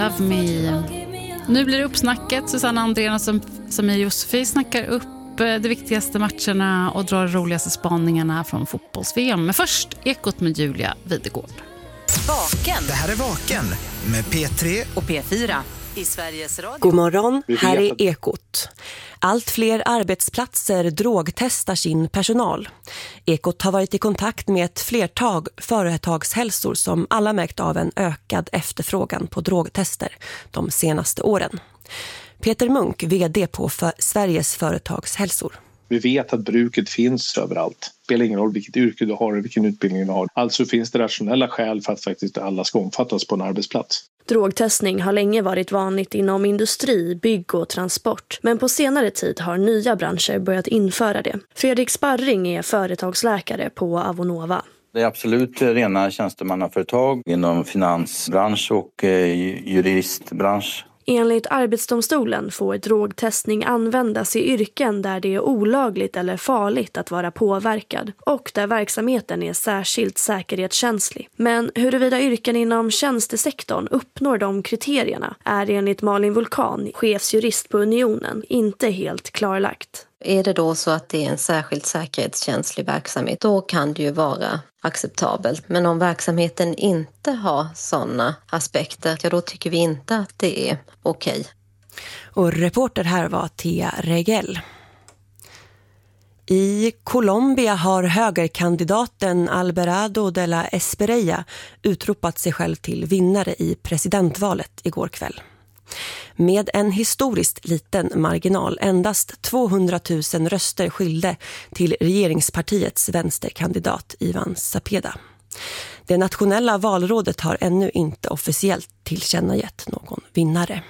Love me. Nu blir det uppsnacket. Susanna Andrén och Samir Josefi snackar upp de viktigaste matcherna och drar roligaste spaningarna från fotbolls-VM. Men först Ekot med Julia Videgård. Vaken. Det här är Vaken med P3 och P4 i Sveriges Radio. God morgon, här är Ekot. Allt fler arbetsplatser drogtestar sin personal. Ekot har varit i kontakt med ett flertal företagshälsor som alla märkt av en ökad efterfrågan på drogtester de senaste åren. Peter Munk, vd på Sveriges företagshälsor. Vi vet att bruket finns överallt. Det spelar ingen roll vilket yrke du har och vilken utbildning du har. Alltså finns det rationella skäl för att faktiskt alla ska omfattas på en arbetsplats. Drogtestning har länge varit vanligt inom industri, bygg och transport. Men på senare tid har nya branscher börjat införa det. Fredrik Sparring är företagsläkare på Avonova. Det är absolut rena tjänstemannaföretag inom finansbransch och juristbransch. Enligt Arbetsdomstolen får drogtestning användas i yrken där det är olagligt eller farligt att vara påverkad och där verksamheten är särskilt säkerhetskänslig. Men huruvida yrken inom tjänstesektorn uppnår de kriterierna är enligt Malin Vulkan, chefsjurist på Unionen, inte helt klarlagt. Är det då så att det är en särskilt säkerhetskänslig verksamhet, då kan det ju vara acceptabelt. Men om verksamheten inte har sådana aspekter, ja då tycker vi inte att det är okej. Och reporter här var Thea Regell. I Colombia har högerkandidaten Alvarado de la Espriella utropat sig själv till vinnare i presidentvalet igår kväll. Med en historiskt liten marginal, endast 200 000 röster skilde till regeringspartiets vänsterkandidat Ivan Cepeda. Det nationella valrådet har ännu inte officiellt tillkännagett någon vinnare.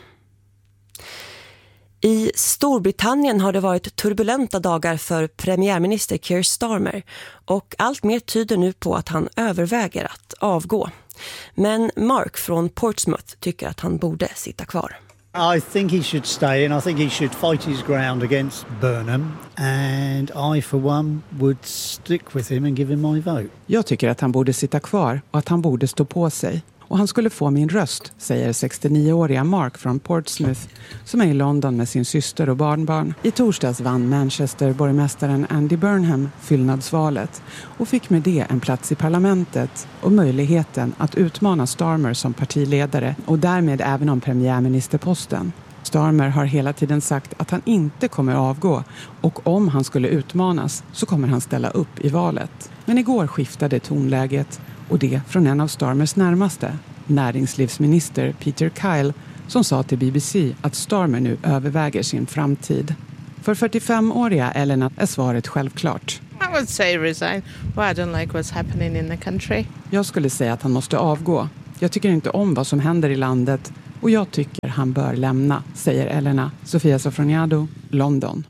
I Storbritannien har det varit turbulenta dagar för premiärminister Keir Starmer och allt mer tyder nu på att han överväger att avgå. Men Mark från Portsmouth tycker att han borde sitta kvar. I think he should stay and I think he should fight his ground against Burnham and I for one would stick with him and give him my vote. Jag tycker att han borde sitta kvar och att han borde stå på sig. Och han skulle få min röst, säger 69-åriga Mark från Portsmouth som är i London med sin syster och barnbarn. I torsdags vann Manchester-borgmästaren Andy Burnham fyllnadsvalet och fick med det en plats i parlamentet och möjligheten att utmana Starmer som partiledare och därmed även om premiärministerposten. Starmer har hela tiden sagt att han inte kommer avgå och om han skulle utmanas så kommer han ställa upp i valet. Men igår skiftade tonläget och det från en av Starmers närmaste, näringslivsminister Peter Kyle, som sa till BBC att Starmer nu överväger sin framtid. För 45-åriga Elena är svaret självklart. I would say resign. Well, I don't like what's happening in the country. Jag skulle säga att han måste avgå. Jag tycker inte om vad som händer i landet och jag tycker han bör lämna, säger Elena. Sofia Sofroniado, London.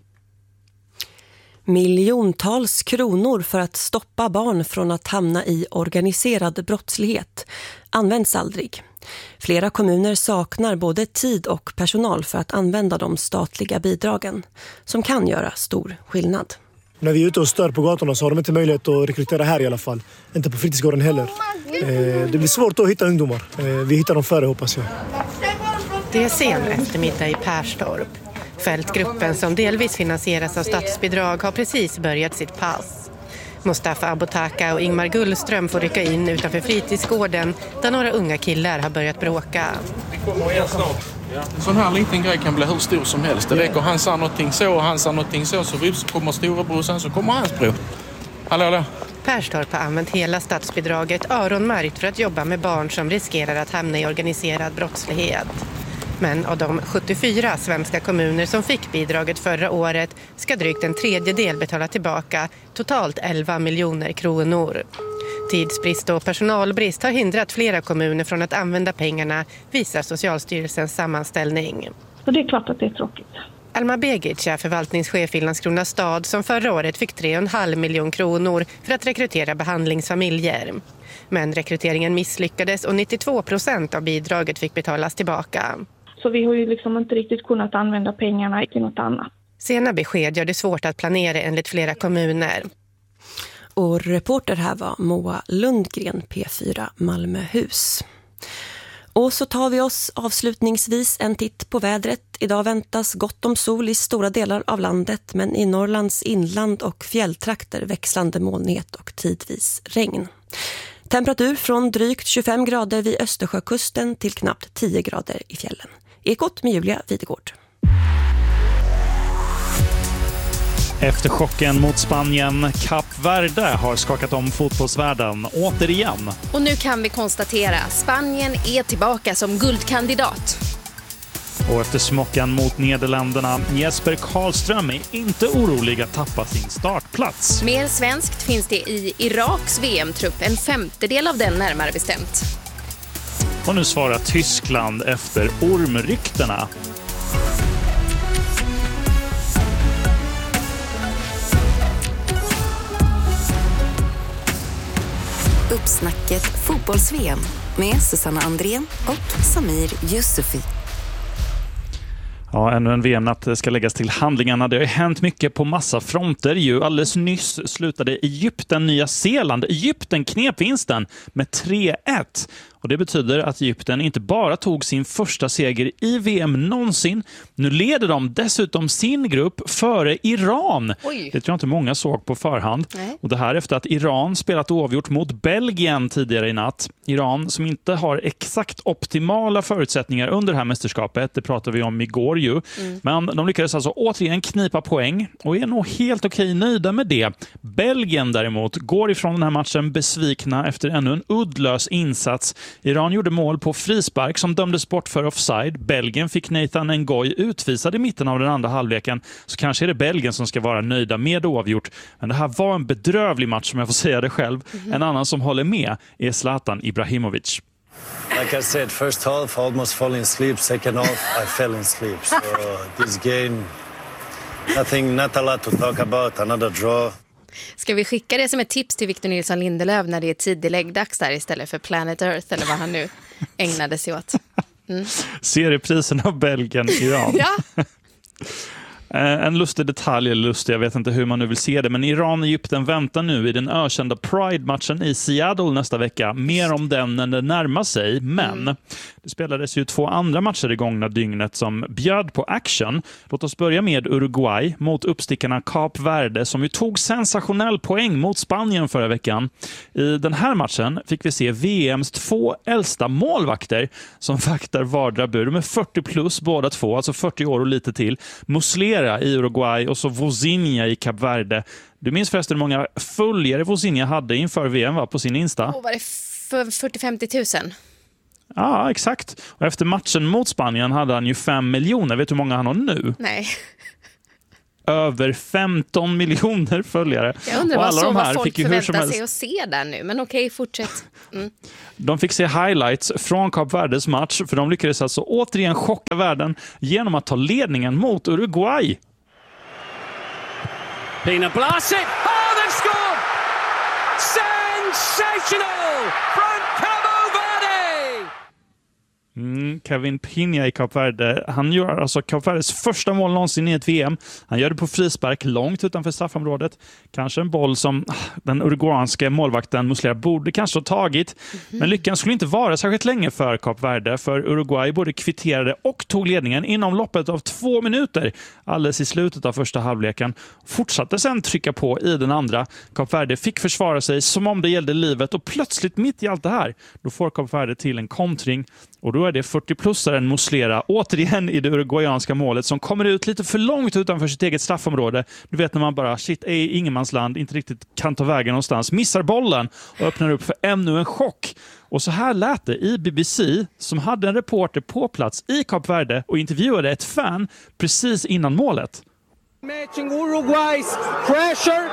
Miljontals kronor för att stoppa barn från att hamna i organiserad brottslighet används aldrig. Flera kommuner saknar både tid och personal för att använda de statliga bidragen som kan göra stor skillnad. När vi är ute och stör på gatorna så har de inte möjlighet att rekrytera här i alla fall. Inte på fritidsgården heller. Det blir svårt att hitta ungdomar. Vi hittar dem före, hoppas jag. Det är sen eftermiddag i Perstorp. Fältgruppen som delvis finansieras av statsbidrag har precis börjat sitt pass. Mustafa Abotaka och Ingmar Gullström får rycka in utanför fritidsgården där några unga killar har börjat bråka. En sån här liten grej kan bli hur stor som helst. Det räcker han sa någonting så och han sa någonting så vips kommer storebrorsan så kommer hans bror. Hallå. Perstorp har använt hela statsbidraget öronmärkt för att jobba med barn som riskerar att hamna i organiserad brottslighet. Men av de 74 svenska kommuner som fick bidraget förra året ska drygt en tredjedel betala tillbaka totalt 11 miljoner kronor. Tidsbrist och personalbrist har hindrat flera kommuner från att använda pengarna, visar Socialstyrelsens sammanställning. Så det är klart att det är tråkigt. Alma Begic är förvaltningschef i Landskrona stad som förra året fick 3,5 miljoner kronor för att rekrytera behandlingsfamiljer. Men rekryteringen misslyckades och 92% av bidraget fick betalas tillbaka. Så vi har ju liksom inte riktigt kunnat använda pengarna till något annat. Sena besked gör det svårt att planera enligt flera kommuner. Och reporter här var Moa Lundgren, P4 Malmöhus. Och så tar vi oss avslutningsvis en titt på vädret. Idag väntas gott om sol i stora delar av landet, men i Norrlands inland och fjälltrakter växlande molnighet och tidvis regn. Temperatur från drygt 25 grader vid Östersjökusten till knappt 10 grader i fjällen. Ekot med Julia Videgård. Efter chocken mot Spanien, Kap Verde har skakat om fotbollsvärlden återigen. Och nu kan vi konstatera att Spanien är tillbaka som guldkandidat. Och efter smockan mot Nederländerna, Jesper Karlström är inte orolig att tappa sin startplats. Mer svenskt finns det i Iraks VM-trupp, en femtedel av den närmare bestämt. Och nu svarar Tyskland efter ormryktena. Uppsnacket fotbolls-VM med Susanna Andrén och Samir Yusufi. Ja, ännu en VM-natt ska läggas till handlingarna. Det har hänt mycket på massa fronter. Ju alldeles nyss slutade Egypten Nya Zeeland. Egypten knep vinsten med 3-1. Och det betyder att Egypten inte bara tog sin första seger i VM någonsin. Nu leder de dessutom sin grupp före Iran. Oj. Det tror jag inte många såg på förhand. Nej. Och det här efter att Iran spelat oavgjort mot Belgien tidigare i natt. Iran som inte har exakt optimala förutsättningar under det här mästerskapet. Det pratade vi om igår ju. Men de lyckades alltså återigen knipa poäng och är nog helt okej nöjda med det. Belgien däremot går ifrån den här matchen besvikna efter ännu en uddlös insats. Iran gjorde mål på frispark som dömdes bort för offside. Belgien fick Nathan Ngoy utvisad i mitten av den andra halvleken. Så kanske är det Belgien som ska vara nöjda med oavgjort. Men det här var en bedrövlig match, som jag får säga det själv. En annan som håller med är Zlatan Ibrahimovic. Like I said, first half almost falling asleep. Second half I fell asleep. So this game, not a lot to talk about. Another draw. Ska vi skicka det som ett tips till Victor Nilsson Lindelöf när det är tidigläggdags där istället för Planet Earth eller vad han nu ägnade sig åt? Serieprisen av Belgien-Iran. Ja. En lustig detalj, eller lustig, jag vet inte hur man nu vill se det, men Iran och Egypten väntar nu i den ökända Pride-matchen i Seattle nästa vecka. Mer om den när det närmar sig, men det spelades ju 2 andra matcher i gångna dygnet som bjöd på action. Låt oss börja med Uruguay mot uppstickarna Kap Verde som ju tog sensationell poäng mot Spanien förra veckan. I den här matchen fick vi se VMs 2 äldsta målvakter som vaktar vardera bur. De är 40 plus båda två, alltså 40 år och lite till. Muslera i Uruguay och så Vozinha i Kap Verde. Du minns förresten hur många följare Vozinha hade inför VM var på sin Insta? Var det 40-50 000? Ja, exakt. Och efter matchen mot Spanien hade han ju 5 miljoner. Vet du hur många han har nu? Nej. Över 15 miljoner följare. Jag undrar och alla vad de här folk fick ju hur som förväntar helst sig att se där nu. Men okej, fortsätt. De fick se highlights från Kap Verdes match, för de lyckades alltså återigen chocka världen genom att ta ledningen mot Uruguay. Pina Blasic! Oh, they've scored! Sensational from Cabo Verde! Kevin Pina i Kap Verde. Han gör alltså Kap Verdes första mål någonsin i ett VM. Han gör det på frispark långt utanför straffområdet. Kanske en boll som den uruguanska målvakten Muslera borde kanske ha tagit. Men lyckan skulle inte vara särskilt länge för Kap Verde, för Uruguay både kvitterade och tog ledningen inom loppet av 2 minuter alldeles i slutet av första halvleken. Fortsatte sen trycka på i den andra. Kap Verde fick försvara sig som om det gällde livet, och plötsligt mitt i allt det här då får Kap Verde till en kontring. Och då är det 40-plussaren Muslera återigen i det uruguayanska målet som kommer ut lite för långt utanför sitt eget straffområde. Du vet när man bara, shit, är ingenmansland, inte riktigt kan ta vägen någonstans. Missar bollen och öppnar upp för ännu en chock. Och så här lät det i BBC som hade en reporter på plats i Kap Verde och intervjuade ett fan precis innan målet. Matching Uruguays pressure.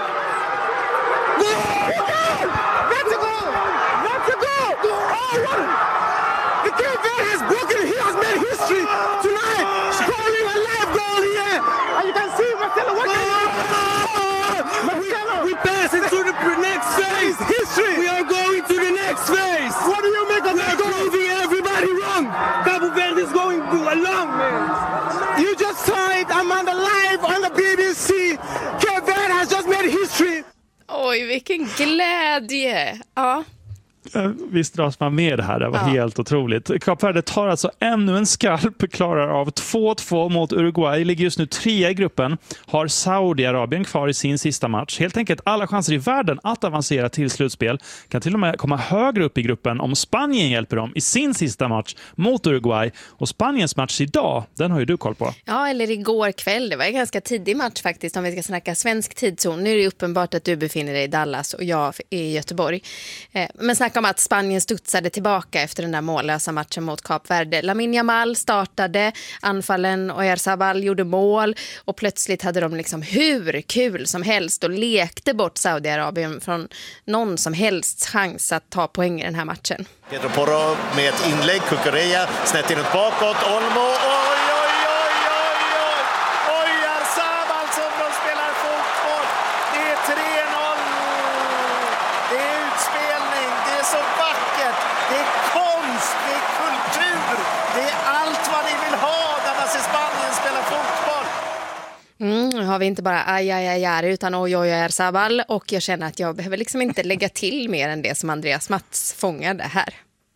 That's a goal! That's a goal! Oh, the Cape has broken. He has made history tonight. Scoring a live goal here. And you can see Marcelo. Marcelo. We pass into the next phase. History. We are going to the next phase. What do you make of that goal? Proving everybody wrong. Cabo Verde is going along, man. You just saw it. I'm on the live on the BBC. Cape Verde has just made history. Oj, vilken glädje. Ja. Visst dras man med det här. Det var helt otroligt. Kap Verde tar alltså ännu en skarp, klarar av 2-2 mot Uruguay. Ligger just nu 3 i gruppen. Har Saudiarabien kvar i sin sista match. Helt enkelt alla chanser i världen att avancera till slutspel. Kan till och med komma högre upp i gruppen om Spanien hjälper dem i sin sista match mot Uruguay. Och Spaniens match idag, den har ju du koll på. Ja, eller igår kväll. Det var en ganska tidig match faktiskt om vi ska snacka svensk tidszon. Nu är det uppenbart att du befinner dig i Dallas och jag är i Göteborg. Men snacka om att Spanien studsade tillbaka efter den där mållösa matchen mot Kap Verde. Lamine Yamal startade anfallen och Oyarzabal gjorde mål och plötsligt hade de liksom hur kul som helst och lekte bort Saudiarabien från någon som helst chans att ta poäng i den här matchen. Pedro Porro med ett inlägg, Cucurella snett inåt bakåt, Olmo, oj, oj, oj, oj, oj, Oyarzabal som de spelar fotboll, det är 3-0, det är utspelning, det är så vackert, det är konst, det är kultur, det är allt vad ni vill ha när man ser Spanien spela fotboll. Nu har vi inte bara aj utan oj Oyarzabal och jag känner att jag behöver liksom inte lägga till mer än det som Andreas Mats fångade här.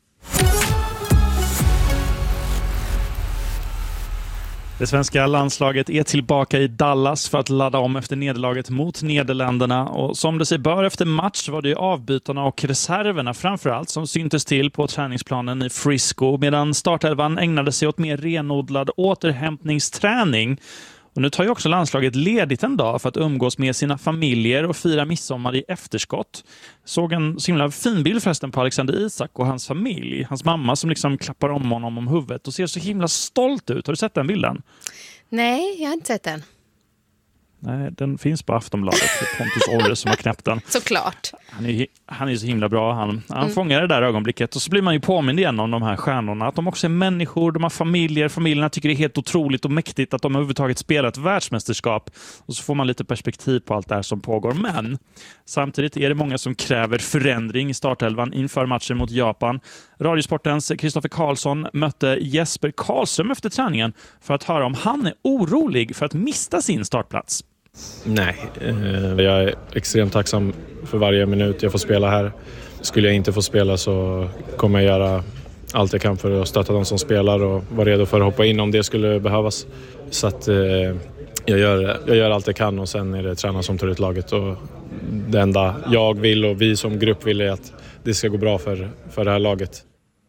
Det svenska landslaget är tillbaka i Dallas för att ladda om efter nederlaget mot Nederländerna. Och som det sig bör efter match var det ju avbytarna och reserverna framförallt som syntes till på träningsplanen i Frisco. Medan startelvan ägnade sig åt mer renodlad återhämtningsträning. Och nu tar ju också landslaget ledigt en dag för att umgås med sina familjer och fira midsommar i efterskott. Såg en så himla fin bild förresten på Alexander Isak och hans familj. Hans mamma som liksom klappar om honom om huvudet och ser så himla stolt ut. Har du sett den bilden? Nej, jag har inte sett den. Nej, den finns på Aftonbladet. Pontus Orre som har knäppt den. Såklart. Han är så himla bra. Han fångar det där ögonblicket. Och så blir man ju påmind igen om de här stjärnorna. Att de också är människor, de har familjer. Familjerna tycker det är helt otroligt och mäktigt att de överhuvudtaget spelar ett världsmästerskap. Och så får man lite perspektiv på allt det här som pågår. Men samtidigt är det många som kräver förändring i startelvan inför matchen mot Japan. Radiosportens Kristoffer Karlsson mötte Jesper Karlström efter träningen för att höra om han är orolig för att mista sin startplats. Nej, jag är extremt tacksam för varje minut jag får spela här. Skulle jag inte få spela så kommer jag göra allt jag kan för att stötta de som spelar och vara redo för att hoppa in om det skulle behövas. Så att jag gör allt jag kan och sen är det tränaren som tar ut laget. Och det enda jag vill och vi som grupp vill är att det ska gå bra för det här laget.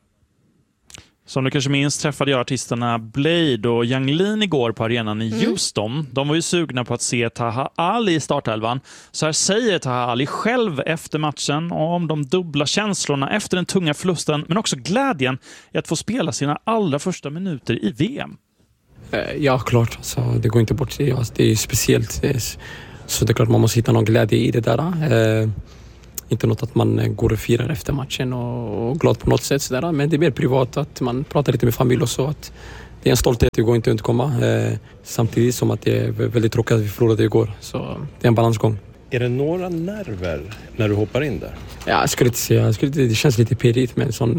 Som du kanske minns träffade jag artisterna Blade och Yang Lean igår på arenan i Houston. De var ju sugna på att se Taha Ali i startelvan. Så här säger Taha Ali själv efter matchen om de dubbla känslorna efter den tunga förlusten, men också glädjen i att få spela sina allra första minuter i VM. Ja, klart. Alltså, det går inte bort. Alltså, det är speciellt. Så det är klart man måste hitta någon glädje i det där. Inte något att man går och firar efter matchen och glad på något sätt sådär. Men det är mer privat att man pratar lite med familj och så. Att det är en stolthet, det går inte att undkomma. Samtidigt som att det är väldigt tråkigt att vi förlorade igår. Så det är en balansgång. Är det några nerver när du hoppar in där? Ja, jag skulle inte säga. Det känns lite pirrigt men som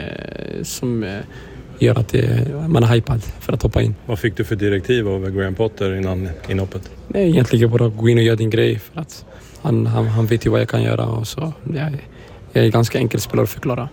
gör att man är hypad för att hoppa in. Vad fick du för direktiv av Graham Potter innan inhoppet? Nej, egentligen bara gå in och göra din grej för att han vet ju vad jag kan göra och så jag är ganska enkel spelare att förklara.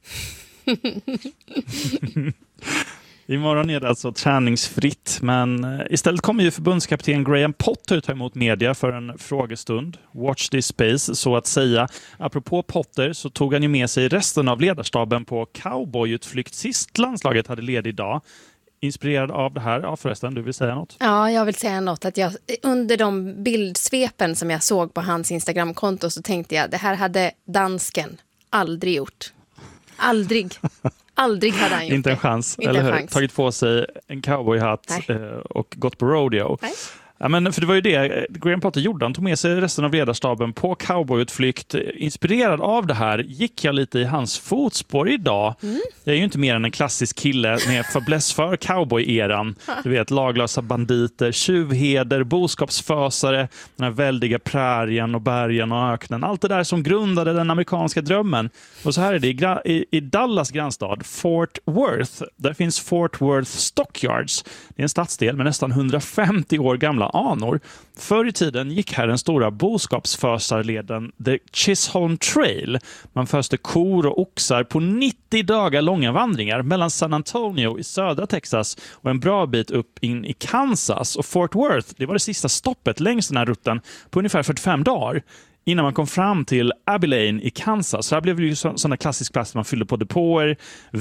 Imorgon är det alltså träningsfritt, men istället kommer ju förbundskapten Graham Potter ta emot media för en frågestund. Watch this space, så att säga. Apropå Potter så tog han ju med sig resten av ledarstaben på cowboyutflykt sist landslaget hade ledig idag. Inspirerad av det här? Ja, förresten, du vill säga något? Ja, jag vill säga något. Att jag, under de bildsvepen som jag såg på hans Instagramkonto så tänkte jag, det här hade dansken aldrig gjort. Aldrig hade han gjort. Inte en chans, eller hur? Tagit på sig en cowboyhatt och gått på rodeo. Nej. Ja, men för det var ju det Graham Potter gjorde. Han tog med sig resten av ledarstaben på cowboyutflykt. Inspirerad av det här gick jag lite i hans fotspår idag. Jag är ju inte mer än en klassisk kille med fäbless för cowboy-eran. Du vet, laglösa banditer, tjuvheder, boskapsfösare, den här väldiga prärien och bergen och öknen. Allt det där som grundade den amerikanska drömmen. Och så här är det i Dallas grannstad, Fort Worth. Där finns Fort Worth Stockyards. Det är en stadsdel med nästan 150 år gamla gamla anor. Förr i tiden gick här den stora boskapsfösarleden The Chisholm Trail. Man föste kor och oxar på 90 dagar långa vandringar mellan San Antonio i södra Texas och en bra bit upp in i Kansas. Och Fort Worth, det var det sista stoppet längs den här rutten på ungefär 45 dagar. Innan man kom fram till Abilene i Kansas. Så här blev det ju sådana klassisk plats man fyllde på depåer,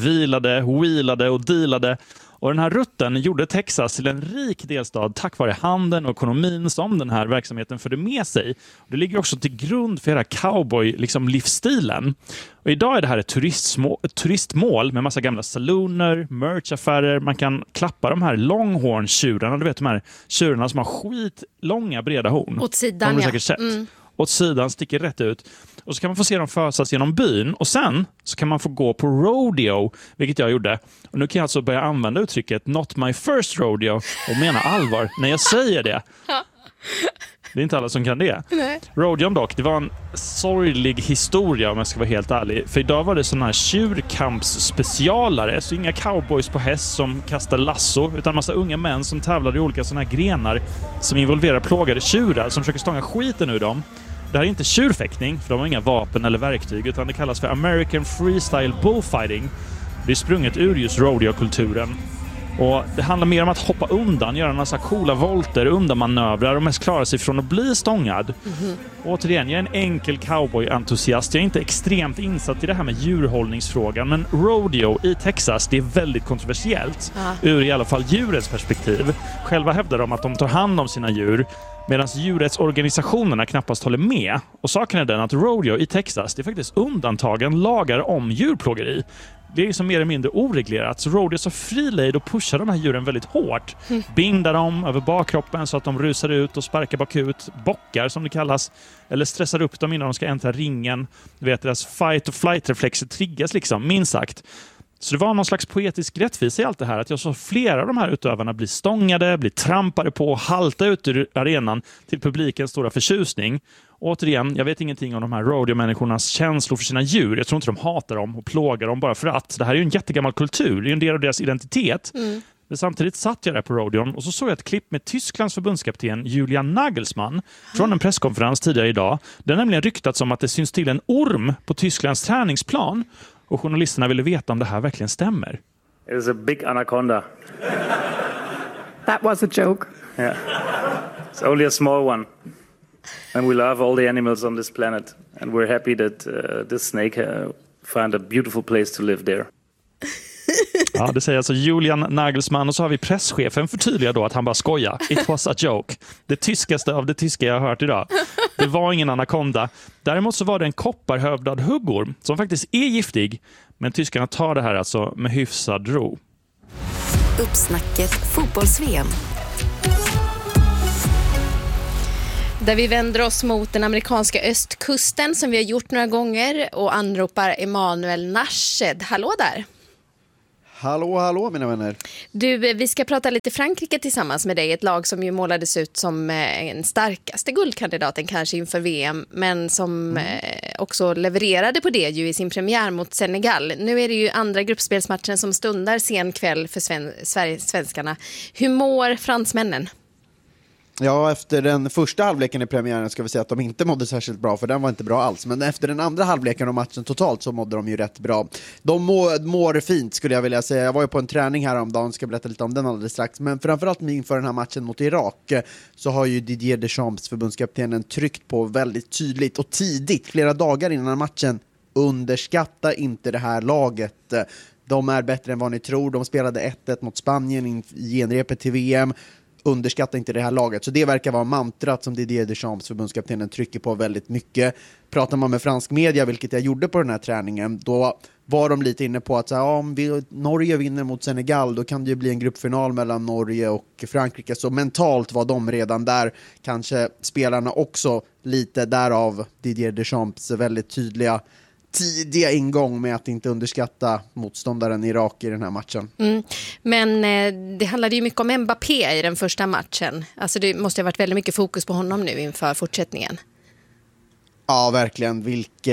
wheelade och dealade. Och den här rutten gjorde Texas till en rik delstat tack vare handeln och ekonomin som den här verksamheten förde med sig. Och det ligger också till grund för hela cowboy-livsstilen. Och idag är det här ett turistmål med massa gamla saloner, merchaffärer. Man kan klappa de här longhorn-tjurarna. Du vet de här tjurarna som har skitlånga breda horn. Åt sidan, de har säkert sett. Åt sidan, sticker rätt ut. Och så kan man få se dem fösas genom byn. Och sen så kan man få gå på rodeo, vilket jag gjorde. Och nu kan jag alltså börja använda uttrycket not my first rodeo och mena allvar när jag säger det. Det är inte alla som kan det. Nej. Rodeon dock, det var en sorglig historia om jag ska vara helt ärlig. För idag var det sådana här tjurkampsspecialare. Så inga cowboys på häst som kastar lasso, utan en massa unga män som tävlade i olika sådana här grenar som involverar plågade tjurar som försöker stånga skiten ur dem. Det här är inte tjurfäktning, för de har inga vapen eller verktyg, utan det kallas för American Freestyle Bullfighting. Det är sprunget ur just rodeo-kulturen. Och det handlar mer om att hoppa undan, göra en massa coola volter, undanmanövrar och mest klara sig från att bli stångad. Återigen, jag är en enkel cowboy-entusiast. Jag är inte extremt insatt i det här med djurhållningsfrågan, men rodeo i Texas, det är väldigt kontroversiellt. Ur i alla fall djurets perspektiv. Själva hävdar de att de tar hand om sina djur, medan djurrättsorganisationerna knappast håller med. Och saken är den att rodeo i Texas, det är faktiskt undantagen lagar om djurplågeri. Det är som mer eller mindre oreglerat. Så rodeo så frilejd och pushar de här djuren väldigt hårt. Binder dem över bakkroppen så att de rusar ut och sparkar bakut. Bockar som det kallas. Eller stressar upp dem innan de ska äntra ringen. Du vet, deras fight- och flight-reflexer triggas liksom, minst sagt. Så det var någon slags poetisk rättvisa i allt det här. Att jag så flera av de här utövarna blir stångade, blir trampade på och halta ut ur arenan till publikens stora förtjusning. Återigen, jag vet ingenting om de här rodeo-människornas känslor för sina djur. Jag tror inte de hatar dem och plågar dem bara för att. Det här är ju en jättegammal kultur. Det är en del av deras identitet. Men samtidigt satt jag där på rodeon och så såg jag ett klipp med Tysklands förbundskapten Julian Nagelsmann från en presskonferens tidigare idag. Det är nämligen ryktats om att det syns till en orm på Tysklands träningsplan. Och journalisterna ville veta om det här verkligen stämmer. It was a big anaconda. That was a joke. Yeah. It's only a small one. And we love all the animals on this planet. And we're happy that this snake found a beautiful place to live there. Ja, det säger alltså Julian Nagelsmann. Och så har vi presschefen förtydligar då att han bara skojar. It was a joke. Det tyskaste av det tyska jag har hört idag. Det var ingen anakonda. Däremot så var det en kopparhövdad huggorm som faktiskt är giftig. Men tyskarna tar det här alltså med hyfsad ro. Uppsnacket fotbolls-VM. Där vi vänder oss mot den amerikanska östkusten som vi har gjort några gånger och anropar Emanuel Nashed. Hallå där! Hallå mina vänner. Du, vi ska prata lite Frankrike tillsammans med dig. Ett lag som ju målades ut som den starkaste guldkandidaten kanske inför VM. Men som också levererade på det ju i sin premiär mot Senegal. Nu är det ju andra gruppspelsmatchen som stundar sen kväll för svenskarna. Hur mår fransmännen? Ja, efter den första halvleken i premiären ska vi säga att de inte mådde särskilt bra, för den var inte bra alls. Men efter den andra halvleken och matchen totalt så mådde de ju rätt bra. De mår fint skulle jag vilja säga. Jag var ju på en träning häromdagen, ska berätta lite om den alldeles strax. Men framförallt inför den här matchen mot Irak så har ju Didier Deschamps, förbundskaptenen, tryckt på väldigt tydligt och tidigt, flera dagar innan matchen: underskatta inte det här laget. De är bättre än vad ni tror. De spelade 1-1 mot Spanien i genrepet till VM. Underskatta inte det här laget. Så det verkar vara mantrat som Didier Deschamps, förbundskaptenen, trycker på väldigt mycket. Pratar man med fransk media, vilket jag gjorde på den här träningen, då var de lite inne på att om Norge vinner mot Senegal, då kan det ju bli en gruppfinal mellan Norge och Frankrike. Så mentalt var de redan där. Kanske spelarna också lite därav Didier Deschamps väldigt tidiga ingång med att inte underskatta motståndaren Irak i den här matchen. Men det handlade ju mycket om Mbappé i den första matchen. Alltså det måste ha varit väldigt mycket fokus på honom nu inför fortsättningen. Ja, verkligen. Vilket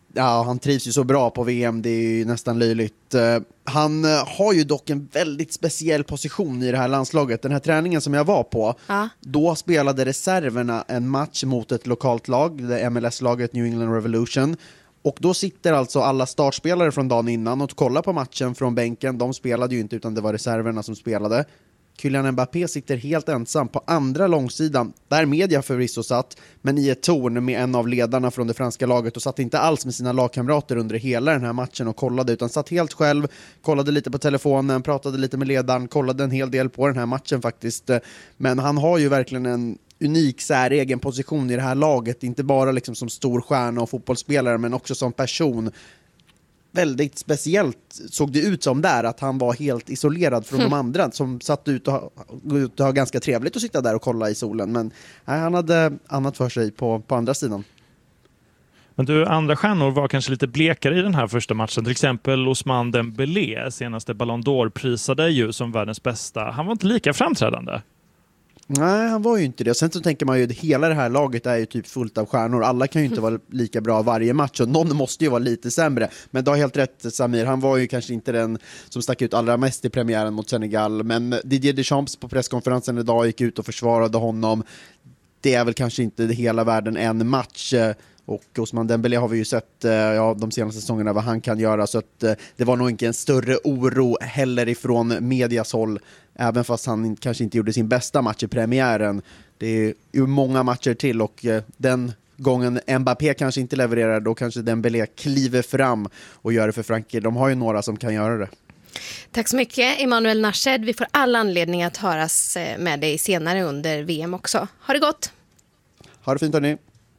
han trivs ju så bra på VM, det är ju nästan löjligt. Han har ju dock en väldigt speciell position i det här landslaget. Den här träningen som jag var på, då spelade reserverna en match mot ett lokalt lag, det MLS-laget New England Revolution. Och då sitter alltså alla startspelare från dagen innan och kollar på matchen från bänken. De spelade ju inte, utan det var reserverna som spelade. Kylian Mbappé sitter helt ensam på andra långsidan, där media förvisso satt, men i ett torn med en av ledarna från det franska laget, och satt inte alls med sina lagkamrater under hela den här matchen och kollade, utan satt helt själv, kollade lite på telefonen, pratade lite med ledaren, kollade en hel del på den här matchen faktiskt. Men han har ju verkligen en unik säregen position i det här laget, inte bara liksom som stor stjärna och fotbollsspelare, men också som person. Väldigt speciellt såg det ut som där, att han var helt isolerad från de andra som satt ut och har ganska trevligt att sitta där och kolla i solen, men han hade annat för sig på andra sidan. Men du, andra stjärnor var kanske lite blekare i den här första matchen. Till exempel Ousmane Dembélé, senaste Ballon d'Or, prisade ju som världens bästa. Han var inte lika framträdande. Nej, han var ju inte det. Sen så tänker man ju att hela det här laget är ju typ fullt av stjärnor. Alla kan ju inte vara lika bra varje match, och någon måste ju vara lite sämre. Men du har helt rätt, Samir. Han var ju kanske inte den som stack ut allra mest i premiären mot Senegal. Men Didier Deschamps på presskonferensen idag gick ut och försvarade honom. Det är väl kanske inte hela världen en match. Och Ousmane Dembélé har vi ju sett de senaste säsongerna vad han kan göra, så att det var nog inte en större oro heller ifrån medias håll, även fast han kanske inte gjorde sin bästa match i premiären. Det är ju många matcher till, och den gången Mbappé kanske inte levererar, då kanske Dembélé kliver fram och gör det för Frankrike. De har ju några som kan göra det. Tack så mycket, Emanuel Nashed. Vi får all anledning att höras med dig senare under VM också. Ha det gott! Ha det fint, hörni!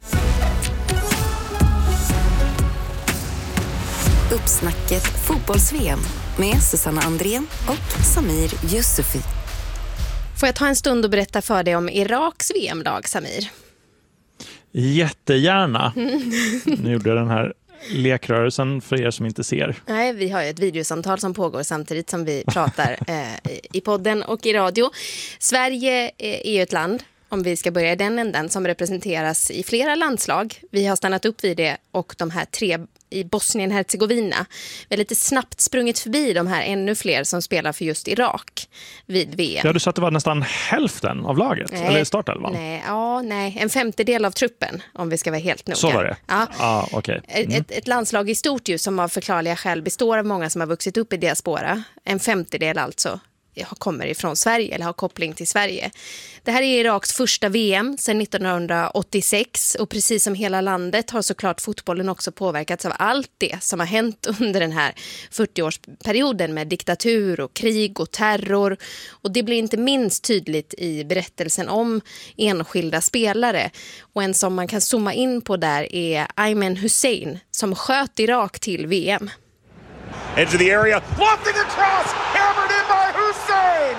Uppsnacket fotbolls-VM med Susanna Andrén och Samir Yusufi. Får jag ta en stund och berätta för dig om Iraks VM-lag, Samir? Jättegärna. Nu gjorde jag den här lekrörelsen för er som inte ser. Nej, vi har ju ett videosamtal som pågår samtidigt som vi pratar i podden och i radio. Sverige är ju ett land, om vi ska börja i den änden, som representeras i flera landslag. Vi har stannat upp vid det, och de här 3 i Bosnien-Hercegovina. Vi har lite snabbt sprungit förbi de här ännu fler som spelar för just Irak vid VM. Ja, du sa att det var nästan hälften av laget, eller startelvan? Nej, en 50-del av truppen, om vi ska vara helt noga. Så var det? Ja. Okay. Ett landslag i stort ju, som av förklarliga skäl består av många som har vuxit upp i diaspora. En 50-del alltså kommer ifrån Sverige eller har koppling till Sverige. Det här är Iraks första VM sedan 1986, och precis som hela landet har såklart fotbollen också påverkats av allt det som har hänt under den här 40-årsperioden med diktatur och krig och terror, och det blir inte minst tydligt i berättelsen om enskilda spelare, och en som man kan zooma in på där är Ayman Hussein som sköt Irak till VM. Edge of the area, lofting across, hammered in by Hussein!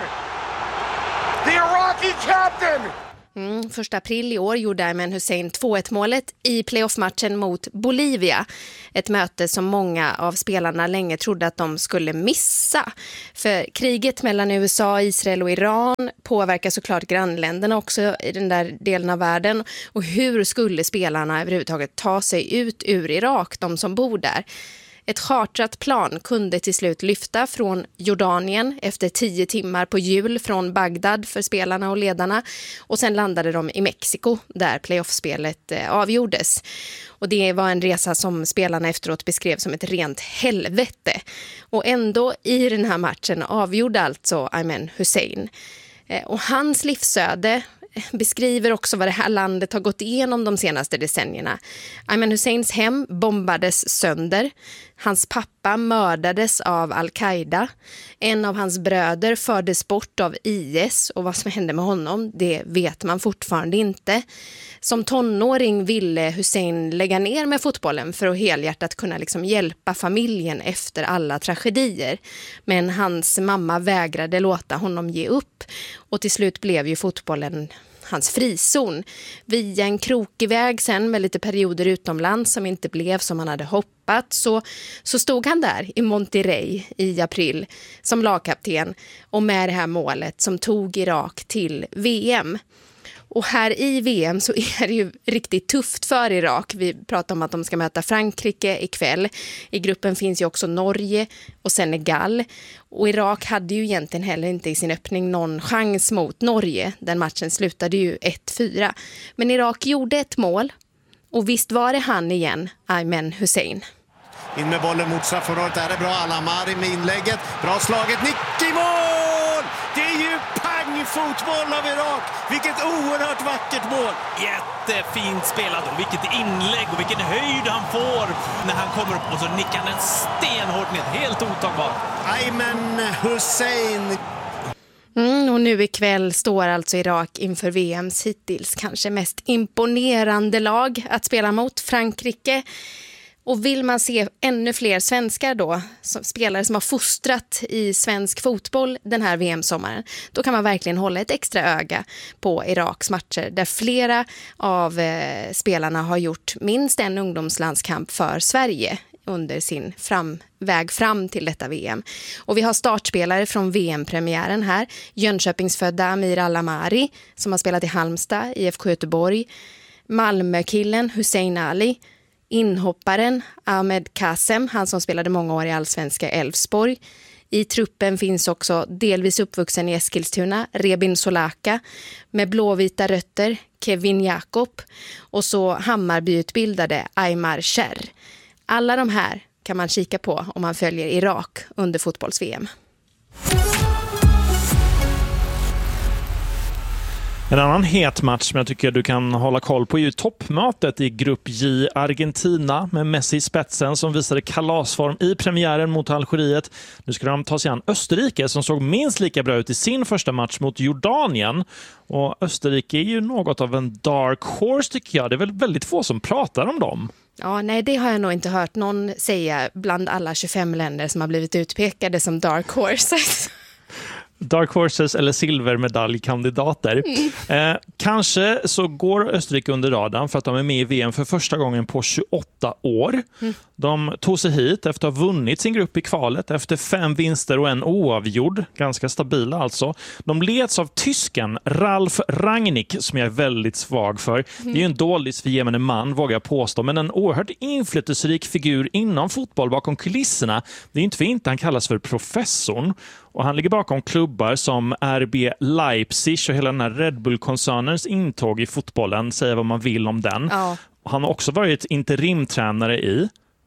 The Iraqi captain! 1 april i år gjorde Ayman Hussein 2-1-målet i playoffmatchen mot Bolivia. Ett möte som många av spelarna länge trodde att de skulle missa. För kriget mellan USA, Israel och Iran påverkar såklart grannländerna också i den där delen av världen. Och hur skulle spelarna överhuvudtaget ta sig ut ur Irak, de som bor där? Ett chartrat plan kunde till slut lyfta från Jordanien efter 10 timmar på hjul från Bagdad för spelarna och ledarna, och sen landade de i Mexiko där playoffspelet avgjordes. Och det var en resa som spelarna efteråt beskrev som ett rent helvete. Och ändå i den här matchen avgjorde alltså Ayman Hussein. Och hans livsöde beskriver också vad det här landet har gått igenom de senaste decennierna. Ayman Husseins hem bombades sönder. Hans pappa mördades av Al-Qaida. En av hans bröder fördes bort av IS, och vad som hände med honom, det vet man fortfarande inte. Som tonåring ville Hussein lägga ner med fotbollen för att helhjärtat kunna hjälpa familjen efter alla tragedier. Men hans mamma vägrade låta honom ge upp, och till slut blev ju fotbollen hans frizon. Via en krokig väg sen med lite perioder utomlands som inte blev som han hade hoppats, så stod han där i Monterrey i april som lagkapten och med det här målet som tog Irak till VM. Och här i VM så är det ju riktigt tufft för Irak. Vi pratar om att de ska möta Frankrike ikväll. I gruppen finns ju också Norge och Senegal. Och Irak hade ju egentligen heller inte i sin öppning någon chans mot Norge. Den matchen slutade ju 1-4. Men Irak gjorde ett mål. Och visst var det han igen, Ayman Hussein. In med bollen mot straffområdet. Är det bra? Al-Amari med inlägget. Bra slaget. Nick i mål! Det är ju pangfotboll av Irak. Vilket oerhört vackert mål. Jättefint spelat och vilket inlägg och vilken höjd han får när han kommer upp och så nickar han en stenhårt ner. Helt otagbar. Ayman Hussein. Och nu ikväll står alltså Irak inför VMs hittills kanske mest imponerande lag att spela mot, Frankrike. Och vill man se ännu fler svenskar då, spelare som har fostrat i svensk fotboll den här VM-sommaren, då kan man verkligen hålla ett extra öga på Iraks matcher där flera av spelarna har gjort minst en ungdomslandskamp för Sverige under sin väg fram till detta VM. Och vi har startspelare från VM-premiären här. Jönköpingsfödda Amir Al-Amari som har spelat i Halmstad, IFK Göteborg. Malmökillen Hussein Ali. Inhopparen Ahmed Kasem, han som spelade många år i allsvenska Elfsborg. I truppen finns också delvis uppvuxen i Eskilstuna, Rebin Solaka, med blåvita rötter, Kevin Jakob och så Hammarbyutbildade Aymar Cher. Alla de här kan man kika på om man följer Irak under fotbolls-VM. En annan het match som jag tycker du kan hålla koll på är ju toppmötet i grupp J, Argentina med Messi i spetsen som visade kalasform i premiären mot Algeriet. Nu ska de ta sig an Österrike som såg minst lika bra ut i sin första match mot Jordanien. Och Österrike är ju något av en dark horse tycker jag. Det är väl väldigt få som pratar om dem. Ja, nej, det har jag nog inte hört någon säga bland alla 25 länder som har blivit utpekade som dark horses. Dark Horses eller silvermedaljkandidater. Kanske så går Österrike under radarn för att de är med i VM för första gången på 28 år. De tog sig hit efter att ha vunnit sin grupp i kvalet efter 5 vinster och en oavgjord. Ganska stabila alltså. De leds av tysken Ralf Rangnick som jag är väldigt svag för. Det är ju en dålig för gemene man vågar jag påstå, men en oerhört inflytelserik figur inom fotboll bakom kulisserna. Det är inte för inte han kallas för professorn. Och han ligger bakom klubbar som RB Leipzig och hela den här Red Bull-koncernens intåg i fotbollen. Säger vad man vill om den. Ja. Han har också varit interimtränare i...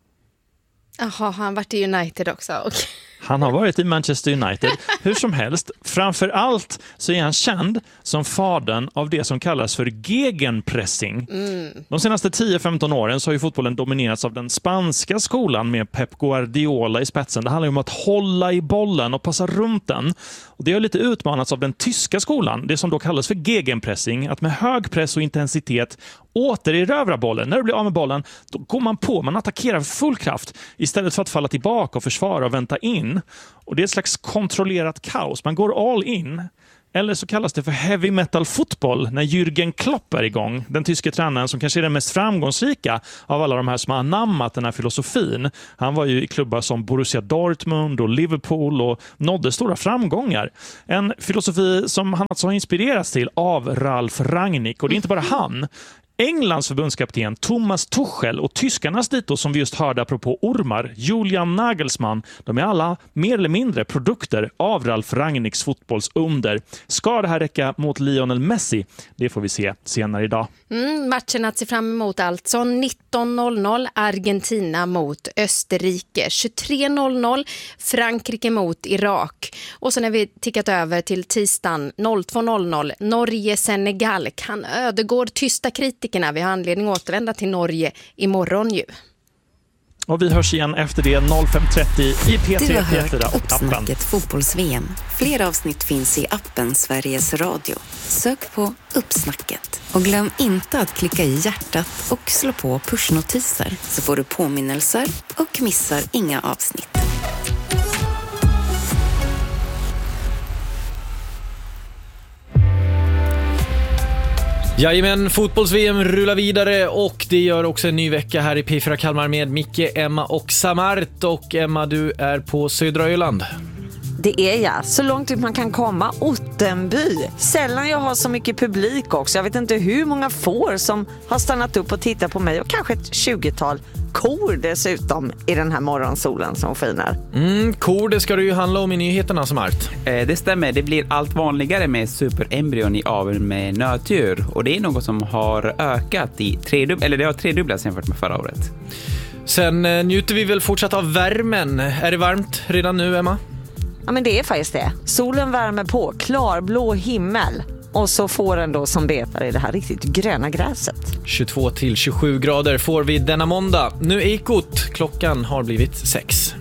Jaha, han varit i United också. Okay. Han har varit i Manchester United. Hur som helst, framför allt så är han känd som fadern av det som kallas för gegenpressing. De senaste 10-15 åren så har ju fotbollen dominerats av den spanska skolan med Pep Guardiola i spetsen. Det handlar ju om att hålla i bollen och passa runt den. Och det har lite utmanats av den tyska skolan, det som då kallas för gegenpressing. Att med hög press och intensitet återerövra bollen. När du blir av med bollen, då går man på, man attackerar full kraft istället för att falla tillbaka och försvara och vänta in. Och det är ett slags kontrollerat kaos. Man går all in. Eller så kallas det för heavy metal fotboll när Jürgen Klopp är igång. Den tyska tränaren som kanske är den mest framgångsrika av alla de här som har anammat den här filosofin. Han var ju i klubbar som Borussia Dortmund och Liverpool och nådde stora framgångar. En filosofi som han alltså har inspirerats till av Ralf Rangnick. Och det är inte bara han. Englands förbundskapten Thomas Tuchel och tyskarnas dito som vi just hörde apropå ormar, Julian Nagelsmann, de är alla mer eller mindre produkter av Ralf Rangnicks fotbollsunder. Ska det här räcka mot Lionel Messi? Det får vi se senare idag. Matchen att se fram emot alltså 19.00 Argentina mot Österrike, 23.00 Frankrike mot Irak och så när vi tickat över till tisdagen 02.00 Norge-Senegal. Kan Ödegård tysta kritikerna? Vi har anledning att återvända till Norge imorgon ju. Och vi hörs igen efter det 05.30 i P3, P4 och Uppsnacket fotbolls-VM. Fler avsnitt finns i appen Sveriges Radio. Sök på Uppsnacket. Och glöm inte att klicka i hjärtat och slå på pushnotiser så får du påminnelser och missar inga avsnitt. Jajamän, fotbolls-VM rullar vidare och det gör också en ny vecka här i P4 Kalmar med Micke, Emma och Samart. Och Emma, du är på södra Öland. Det är jag, så långt ut man kan komma, Ottenby. Sällan jag har så mycket publik också. Jag vet inte hur många får som har stannat upp och tittat på mig och kanske ett 20-tal kor dessutom i den här morgonsolen som skiner. Kor, det ska det ju handla om i nyheterna som Art. Det stämmer, det blir allt vanligare med superembryon i aveln med nötdjur och det är något som har ökat det har tredubblats jämfört med förra året. Sen njuter vi väl fortsatt av värmen. Är det varmt redan nu, Emma? Ja, men det är faktiskt det. Solen värmer på, klarblå himmel. Och så får den då som betar i det här riktigt gröna gräset. 22-27 grader får vi denna måndag. Nu är Ekot. Klockan har blivit 6.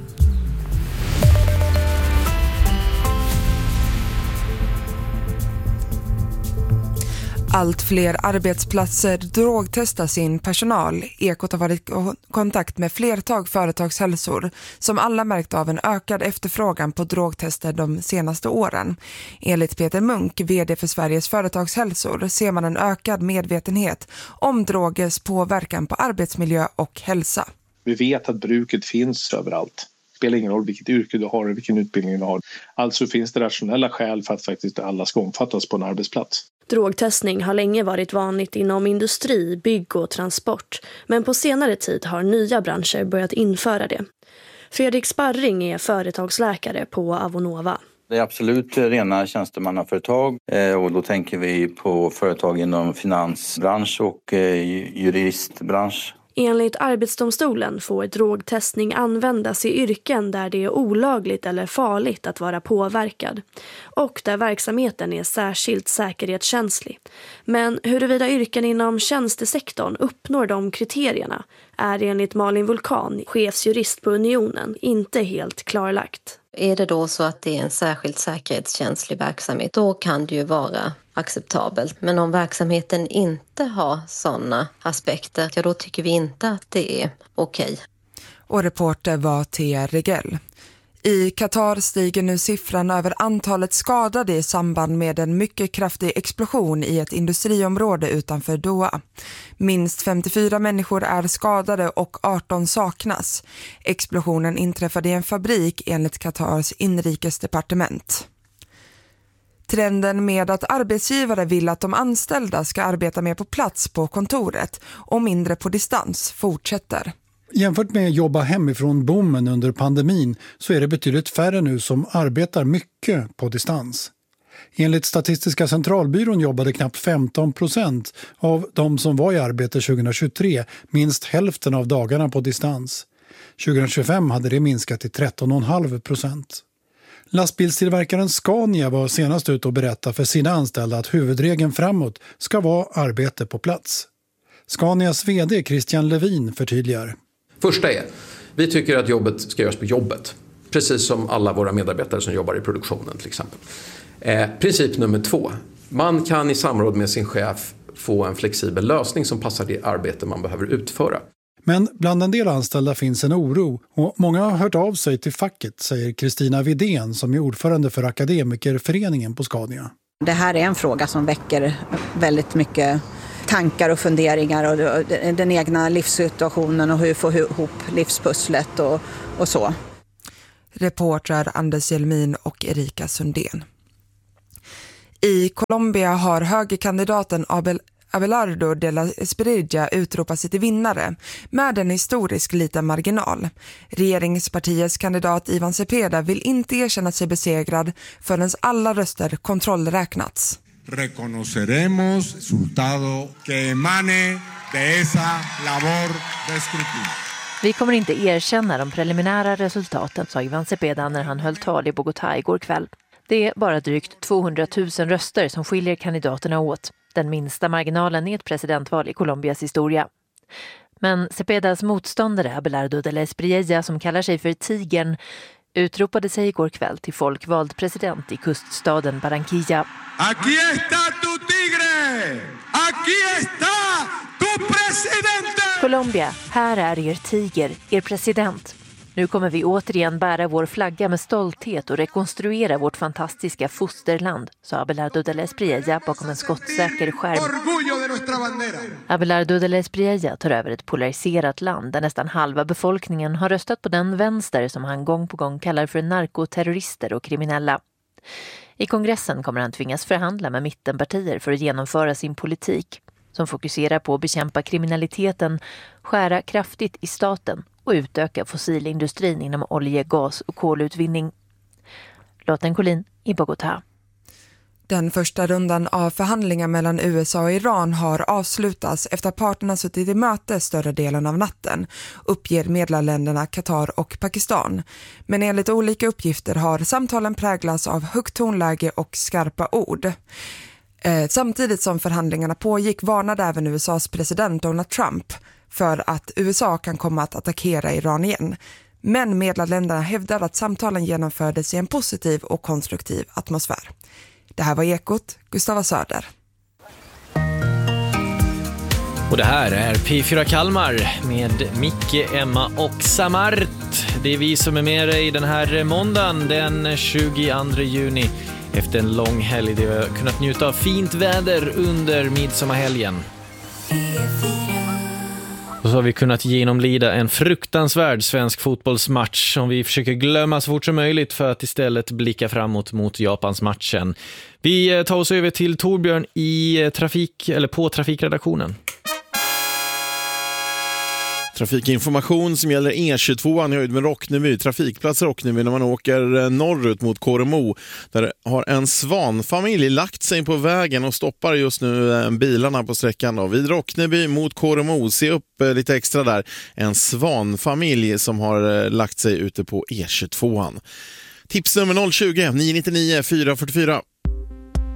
Allt fler arbetsplatser drogtestar sin personal. Ekot har varit i kontakt med flertal företagshälsor som alla märkt av en ökad efterfrågan på drogtester de senaste åren. Enligt Peter Munk, vd för Sveriges företagshälsor, ser man en ökad medvetenhet om drogers påverkan på arbetsmiljö och hälsa. Vi vet att bruket finns överallt. Det spelar ingen roll vilket yrke du har och vilken utbildning du har. Alltså finns det rationella skäl för att faktiskt alla ska omfattas på en arbetsplats. Drogtestning har länge varit vanligt inom industri, bygg och transport, men på senare tid har nya branscher börjat införa det. Fredrik Sparring är företagsläkare på Avonova. Det är absolut rena tjänstemannaföretag och då tänker vi på företag inom finansbransch och juristbransch. Enligt Arbetsdomstolen får drogtestning användas i yrken där det är olagligt eller farligt att vara påverkad och där verksamheten är särskilt säkerhetskänslig. Men huruvida yrken inom tjänstesektorn uppnår de kriterierna är enligt Malin Vulkan, chefsjurist på Unionen, inte helt klarlagt. Är det då så att det är en särskilt säkerhetskänslig verksamhet, då kan det ju vara acceptabelt. Men om verksamheten inte har sådana aspekter, ja då tycker vi inte att det är okej. Och reporter var Thea Regell. I Qatar stiger nu siffran över antalet skadade i samband med en mycket kraftig explosion i ett industriområde utanför Doha. Minst 54 människor är skadade och 18 saknas. Explosionen inträffade i en fabrik enligt Qatars inrikesdepartement. Trenden med att arbetsgivare vill att de anställda ska arbeta mer på plats på kontoret och mindre på distans fortsätter. Jämfört med jobba hemifrån boomen under pandemin så är det betydligt färre nu som arbetar mycket på distans. Enligt Statistiska centralbyrån jobbade knappt 15% av de som var i arbete 2023 minst hälften av dagarna på distans. 2025 hade det minskat till 13,5%. Lastbilstillverkaren Scania var senast ut och berätta för sina anställda att huvudregeln framåt ska vara arbete på plats. Scanias vd Christian Levin förtydligar. Första är, vi tycker att jobbet ska göras på jobbet. Precis som alla våra medarbetare som jobbar i produktionen till exempel. Princip nummer 2. Man kan i samråd med sin chef få en flexibel lösning som passar det arbete man behöver utföra. Men bland en del anställda finns en oro och många har hört av sig till facket, säger Kristina Widén som är ordförande för Akademikerföreningen på Scania. Det här är en fråga som väcker väldigt mycket tankar och funderingar och den egna livssituationen och hur få ihop livspusslet och så. Reportrar Anders Jelmin och Erika Sundén. I Colombia har högerkandidaten Abelardo de la Espriella utropat sig till vinnare med en historisk liten marginal. Regeringspartiets kandidat Ivan Cepeda vill inte erkänna sig besegrad förrän alla röster kontrollräknats. Reconoceremos resultado que emane de esa labor de escrutinio. Vi kommer inte erkänna de preliminära resultaten, sa Ivan Cepeda när han höll tal i Bogotá igår kväll. Det är bara drygt 200 000 röster som skiljer kandidaterna åt. Den minsta marginalen i ett presidentval i Colombias historia. Men Cepedas motståndare Abelardo de la Espriella, som kallar sig för Tigern, utropade sig igår kväll till folkvald president i kuststaden Barranquilla. Aquí está tu tigre! Aquí está tu presidente! Colombia, här är er tiger, er president. Nu kommer vi återigen bära vår flagga med stolthet och rekonstruera vårt fantastiska fosterland, sa Abelardo de la Espriella bakom en skottsäker skärm. Abelardo de la Espriella tar över ett polariserat land där nästan halva befolkningen har röstat på den vänster som han gång på gång kallar för narkoterrorister och kriminella. I kongressen kommer han tvingas förhandla med mittenpartier för att genomföra sin politik som fokuserar på att bekämpa kriminaliteten, skära kraftigt i staten och utöka fossilindustrin inom olje-, gas- och kolutvinning. Lotten Collin i Bogotá. Den första rundan av förhandlingar mellan USA och Iran har avslutats efter att parterna suttit i möte större delen av natten, uppger medlarländerna Qatar och Pakistan. Men enligt olika uppgifter har samtalen präglats av högt tonläge och skarpa ord. Samtidigt som förhandlingarna pågick varnade även USAs president Donald Trump för att USA kan komma att attackera Iran igen. Men medlarländerna hävdar att samtalen genomfördes i en positiv och konstruktiv atmosfär. Det här var Ekot, Gustava Söder. Och det här är P4 Kalmar med Micke, Emma och Samart. Det är vi som är med dig den här måndagen den 22 juni. Efter en lång helg där vi har kunnat njuta av fint väder under midsommarhelgen. Och så har vi kunnat genomlida en fruktansvärd svensk fotbollsmatch som vi försöker glömma så fort som möjligt för att istället blicka framåt mot Japans matchen. Vi tar oss över till Torbjörn på trafikredaktionen. Trafikinformation som gäller E22 i höjd med Rockneby, trafikplats Rockneby när man åker norrut mot Kåremo. Där har en svanfamilj lagt sig på vägen och stoppar just nu bilarna på sträckan då. Vid Rockneby mot Kåremo, se upp lite extra där. En svanfamilj som har lagt sig ute på E22. Tips nummer 020 999 444.